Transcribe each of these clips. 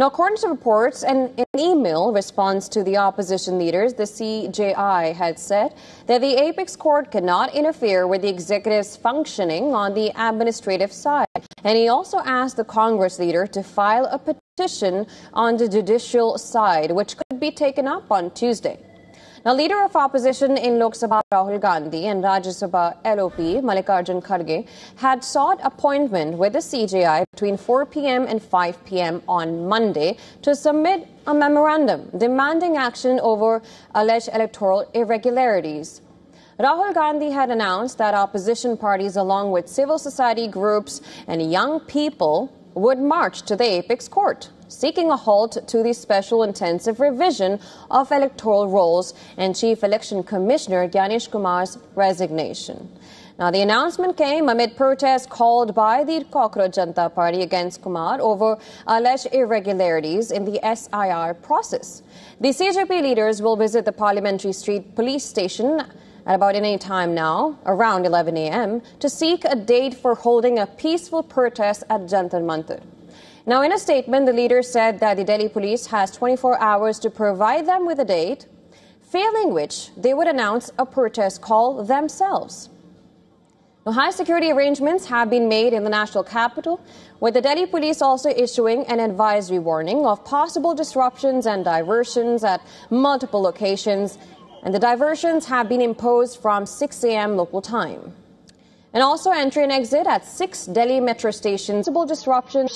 Now, according to reports and an email response to the opposition leaders, the CJI had said that the apex court cannot interfere with the executive's functioning on the administrative side. And he also asked the Congress leader to file a petition on the judicial side, which could be taken up on Tuesday. Now, Leader of Opposition in Lok Sabha Rahul Gandhi and Rajya Sabha LOP Mallikarjun Kharge had sought appointment with the CJI between 4 p.m. and 5 p.m. on Monday to submit a memorandum demanding action over alleged electoral irregularities. Rahul Gandhi had announced that opposition parties along with civil society groups and young people would march to the apex court, seeking a halt to the special intensive revision of electoral rolls and Chief Election Commissioner Gyanesh Kumar's resignation. Now, the announcement came amid protests called by the Cockroach Janata Party against Kumar over alleged irregularities in the SIR process. The CJP leaders will visit the Parliamentary Street Police Station at about any time now, around 11 a.m., to seek a date for holding a peaceful protest at Jantar Mantar. Now, in a statement, the leader said that the Delhi police has 24 hours to provide them with a date, failing which they would announce a protest call themselves. Now, high security arrangements have been made in the national capital, with the Delhi police also issuing an advisory warning of possible disruptions and diversions at multiple locations, and the diversions have been imposed from 6 a.m. local time. And also entry and exit at 6 Delhi metro stations. Possible disruptions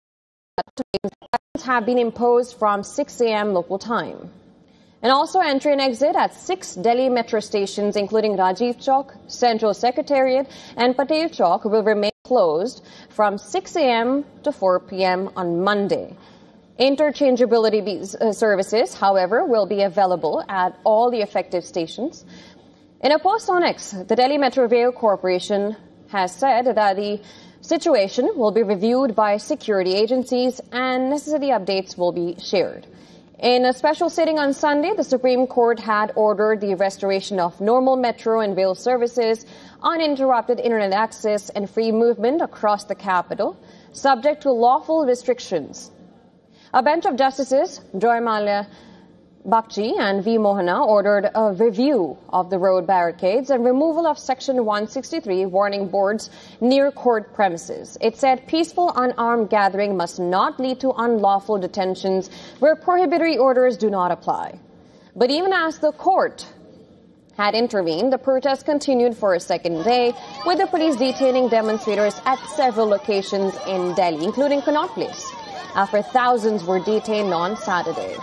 have been imposed from 6 a.m. local time. And also entry and exit at 6 Delhi metro stations, including Rajiv Chowk, Central Secretariat and Patel Chowk, will remain closed from 6 a.m. to 4 p.m. on Monday. Interchangeability services, however, will be available at all the affected stations. In a post on X, the Delhi Metro Rail Corporation has said that the situation will be reviewed by security agencies and necessary updates will be shared. In a special sitting on Sunday, the Supreme Court had ordered the restoration of normal metro and rail services, uninterrupted internet access and free movement across the capital, subject to lawful restrictions. A bench of justices, Joy Malia Bakchi and V. Mohana, ordered a review of the road barricades and removal of Section 163 warning boards near court premises. It said peaceful unarmed gathering must not lead to unlawful detentions where prohibitory orders do not apply. But even as the court had intervened, the protest continued for a second day, with the police detaining demonstrators at several locations in Delhi, including Connaught Place, after thousands were detained on Saturday.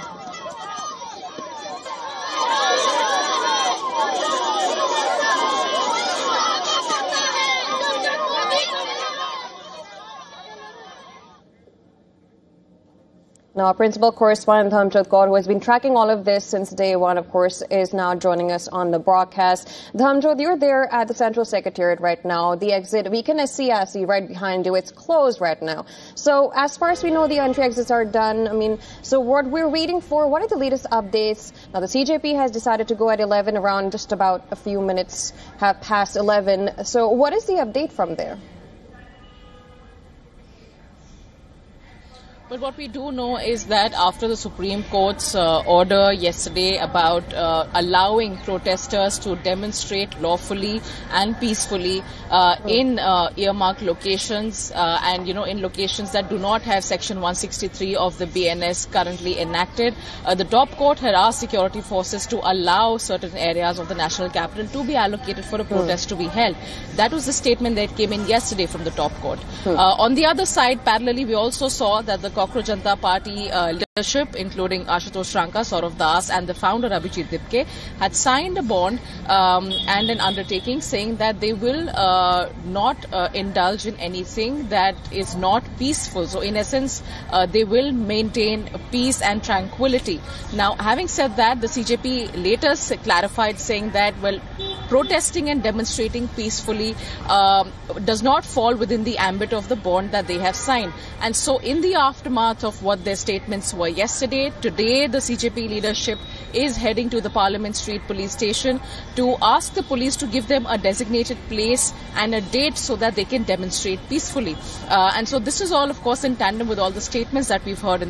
Now, our principal correspondent, Dhamjot Kaur, who has been tracking all of this since day one, of course, is now joining us on the broadcast. Dhamjot, you're there at the Central Secretariat right now. The exit, we can see right behind you. It's closed right now. So, as far as we know, the entry exits are done. So what we're waiting for, what are the latest updates? Now, the CJP has decided to go at 11, around just about a few minutes have passed 11. So, what is the update from there? But what we do know is that after the Supreme Court's order yesterday about allowing protesters to demonstrate lawfully and peacefully in earmarked locations and, in locations that do not have Section 163 of the BNS currently enacted, the top court had asked security forces to allow certain areas of the national capital to be allocated for a protest to be held. That was the statement that came in yesterday from the top court. On the other side, parallelly, we also saw that the Cockroach Janata Party leadership, including Ashutosh Ranka, Saurav Das and the founder Abhijit Dipke, had signed a bond and an undertaking saying that they will not indulge in anything that is not peaceful. So in essence, they will maintain peace and tranquility. Now, having said that, the CJP later clarified saying that, protesting and demonstrating peacefully does not fall within the ambit of the bond that they have signed. And so in the aftermath of what their statements were yesterday, today the CJP leadership is heading to the Parliament Street Police Station to ask the police to give them a designated place and a date so that they can demonstrate peacefully. And so this is all, of course, in tandem with all the statements that we've heard in